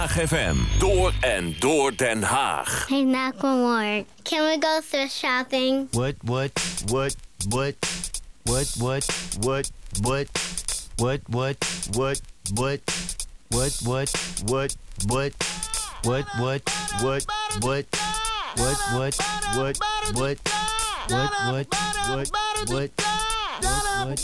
Haag FM. Door en door Den Haag. Hey, Macklemore, can we go thrift shopping? What? What?